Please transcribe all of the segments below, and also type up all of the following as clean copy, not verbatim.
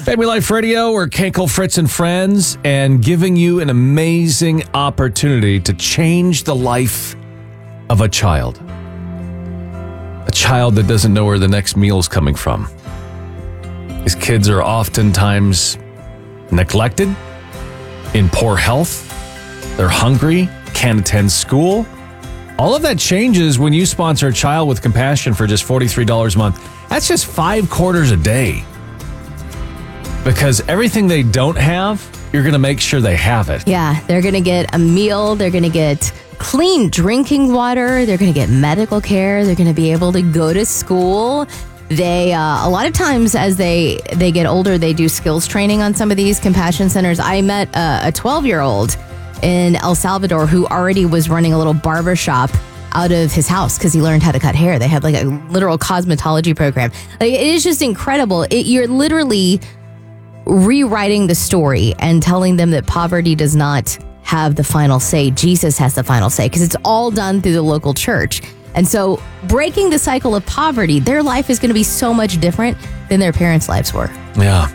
Family Life Radio, we're Kenkel, Fritz, and Friends, and giving you an amazing opportunity to change the life of a child. A child that doesn't know where the next meal's coming from. These kids are oftentimes neglected, in poor health, they're hungry, can't attend school. All of that changes when you sponsor a child with compassion for just $43 a month. That's just 5 quarters a day. Because everything they don't have, you're going to make sure they have it. Yeah, they're going to get a meal. They're going to get clean drinking water. They're going to get medical care. They're going to be able to go to school. They, a lot of times as they get older, they do skills training on some of these compassion centers. I met a 12-year-old in El Salvador who already was running a little barber shop out of his house because he learned how to cut hair. They have like a literal cosmetology program. Like, it is just incredible. You're literally rewriting the story and telling them that poverty does not have the final say. Jesus has the final say because it's all done through the local church. And so breaking the cycle of poverty, their life is going to be so much different than their parents' lives were. Yeah.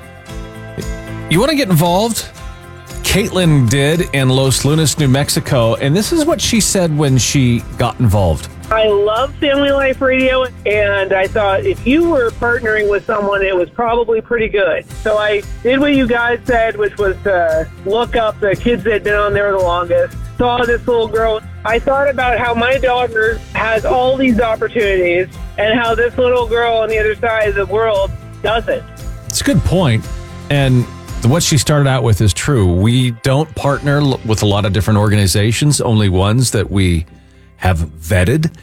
You want to get involved? Caitlin did in Los Lunas, New Mexico, and this is what she said when she got involved. I love Family Life Radio, and I thought if you were partnering with someone, it was probably pretty good. So I did what you guys said, which was to look up the kids that had been on there the longest, saw this little girl. I thought about how my daughter has all these opportunities and how this little girl on the other side of the world doesn't. It's a good point, and what she started out with is true. We don't partner with a lot of different organizations, only ones that we have vetted,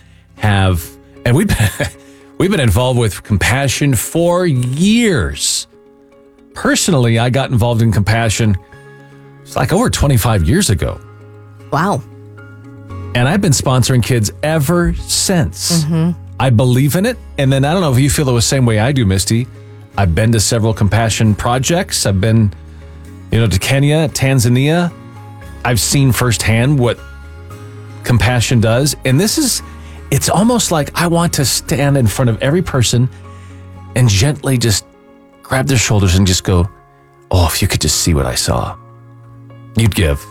and we've been involved with Compassion for years. Personally, I got involved in Compassion, it's like over 25 years ago. Wow. And I've been sponsoring kids ever since. Mm-hmm. I believe in it. And then I don't know if you feel the same way I do, Misty. I've been to several Compassion projects. I've been, to Kenya, Tanzania. I've seen firsthand what Compassion does. And it's almost like I want to stand in front of every person and gently just grab their shoulders and just go, oh, if you could just see what I saw, you'd give.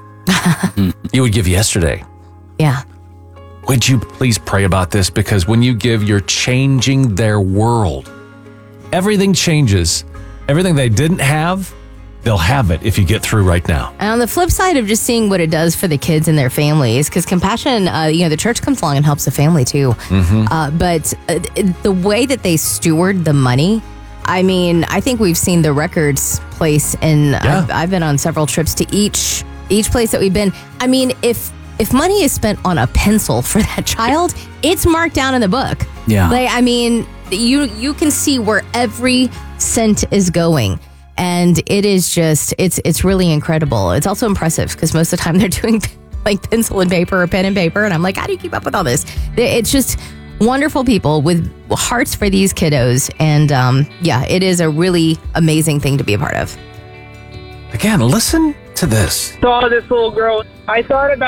You would give yesterday. Yeah. Would you please pray about this? Because when you give, you're changing their world. Everything changes. Everything they didn't have, they'll have it if you get through right now. And on the flip side of just seeing what it does for the kids and their families, because Compassion, the church comes along and helps the family too. Mm-hmm. But the way that they steward the money, I mean, I think we've seen the records place, and I've been on several trips to each place that we've been. I mean, if money is spent on a pencil for that child, it's marked down in the book. Yeah. I mean, you can see where every cent is going. And it is just, it's really incredible. It's also impressive because most of the time they're doing like pencil and paper or pen and paper. And I'm like, how do you keep up with all this? It's just wonderful people with hearts for these kiddos. And it is a really amazing thing to be a part of. Again, listen to this. Saw this little girl. I thought about